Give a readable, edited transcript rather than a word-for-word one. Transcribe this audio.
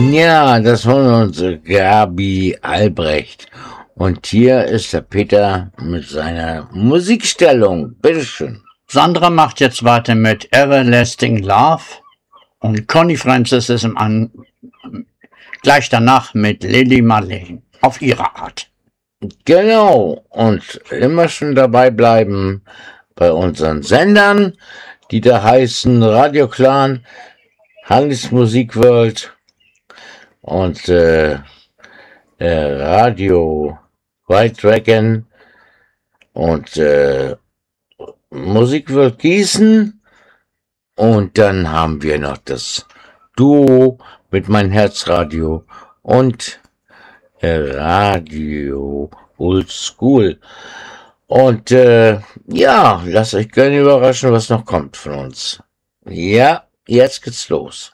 Ja, das war unsere Gabi Albrecht. Und hier ist der Peter mit seiner Musikstellung. Bitteschön. Sandra macht jetzt weiter mit Everlasting Love und Connie Francis ist gleich danach mit Lily Marlene auf ihre Art. Genau. Und immer schon dabei bleiben bei unseren Sendern, die da heißen Radio Clan, Hannes Musik World und Radio White Dragon und Musik World Gießen. Und dann haben wir noch das Duo mit Mein Herzradio und Radio Old School. Und ja, lasst euch gerne überraschen, was noch kommt von uns. Ja, jetzt geht's los.